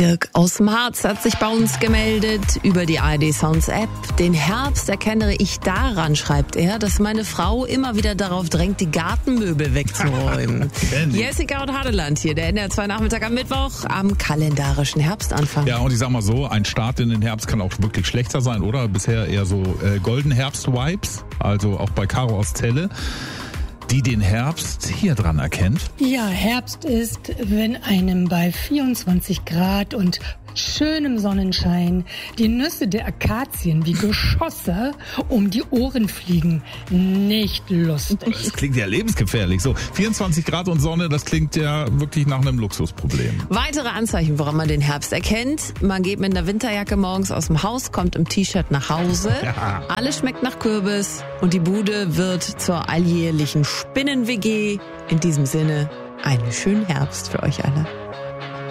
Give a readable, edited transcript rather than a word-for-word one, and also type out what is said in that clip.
Dirk aus dem Harz hat sich bei uns gemeldet über die ARD Sounds App. Den Herbst erkenne ich daran, schreibt er, dass meine Frau immer wieder darauf drängt, die Gartenmöbel wegzuräumen. Jessica und Hadeland hier, der NDR 2 Nachmittag am Mittwoch am kalendarischen Herbstanfang. Ja, und ich sag mal so, ein Start in den Herbst kann auch wirklich schlechter sein, oder? Bisher eher so Golden Herbst-Vibes, also auch bei Caro aus Celle, die den Herbst hier dran erkennt. Ja, Herbst ist, wenn einem bei 24 Grad und schönem Sonnenschein die Nüsse der Akazien wie Geschosse um die Ohren fliegen. Nicht lustig. Das klingt ja lebensgefährlich. So 24 Grad und Sonne, das klingt ja wirklich nach einem Luxusproblem. Weitere Anzeichen, woran man den Herbst erkennt. Man geht mit einer Winterjacke morgens aus dem Haus, kommt im T-Shirt nach Hause. Ja. Alles schmeckt nach Kürbis und die Bude wird zur alljährlichen Spinnen-WG. In diesem Sinne, einen schönen Herbst für euch alle.